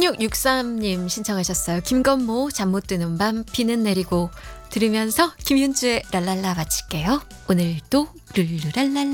3663님 신청하셨어요. 김건모 잠 못 드는 밤 비는 내리고 들으면서 김윤주의 랄랄라 마칠게요. 오늘도 룰루랄랄라.